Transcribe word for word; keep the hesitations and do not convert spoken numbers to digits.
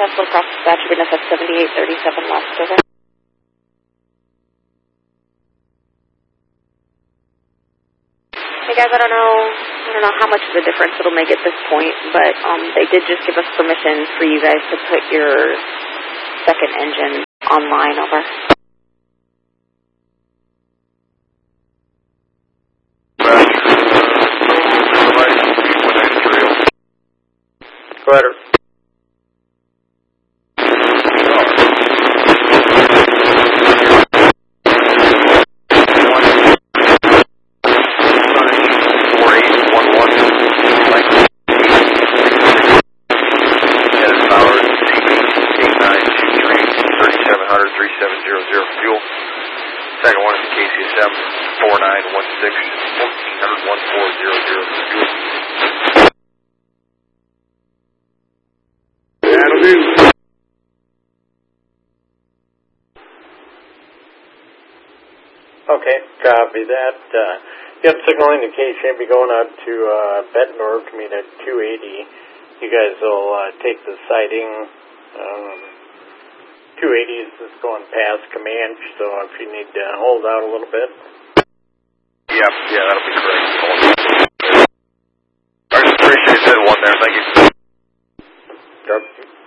Southwest Little Cross Dispatch, N S F seventy-eight thirty-seven West, over. Hey guys, I don't know, I don't know how much of a difference it'll make at this point, but um, they did just give us permission for you guys to put your second engine online, over. Better. Second one is K C S M four nine one six, fourteen hundred, one four zero zero fuel. That'll do. Okay, copy that. Uh, yep, signal indication be going out to uh, Bettendorf to meet at two eighty. You guys will uh, take the sighting. Um, two eighty is just going past Comanche, so if you need to hold out a little bit. Yep, yeah, that'll be great. I just appreciate that one there. Thank you. Yep.